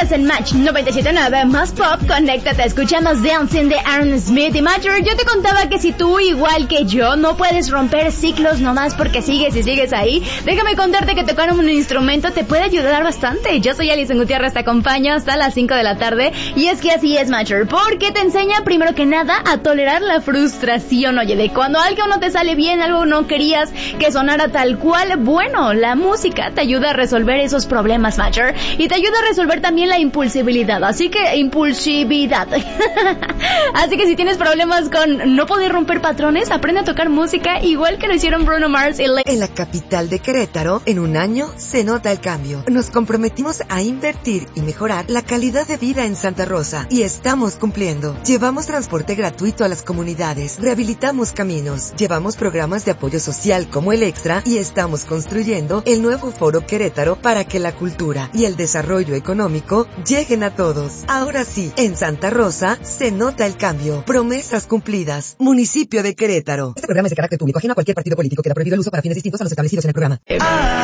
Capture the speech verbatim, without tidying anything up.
Estás en Match noventa y siete punto nueve, más pop, conéctate, escuchamos Dancing de Aaron Smith. Y Matcher, yo te contaba que si tú, igual que yo, no puedes romper ciclos nomás porque sigues y sigues ahí, déjame contarte que tocar un instrumento te puede ayudar bastante. Yo soy Alison Gutiérrez, te acompaño hasta las cinco de la tarde, y es que así es, Matcher, porque te enseña primero que nada a tolerar la frustración. Oye, de cuando algo no te sale bien, algo no querías que sonara tal cual, bueno, la música te ayuda a resolver esos problemas, Matcher, y te ayuda a resolver también la impulsibilidad, así que impulsividad. Así que si tienes problemas con no poder romper patrones, aprende a tocar música igual que lo hicieron Bruno Mars y Le- En la capital de Querétaro, en un año se nota el cambio. Nos comprometimos a invertir y mejorar la calidad de vida en Santa Rosa, y estamos cumpliendo. Llevamos transporte gratuito a las comunidades, rehabilitamos caminos, llevamos programas de apoyo social como el Extra, y estamos construyendo el nuevo Foro Querétaro para que la cultura y el desarrollo económico lleguen a todos. Ahora sí, en Santa Rosa se nota el cambio. Promesas cumplidas. Municipio de Querétaro. Este programa es de carácter público, ajeno a cualquier partido político. Queda prohibido el uso para fines distintos a los establecidos en el programa.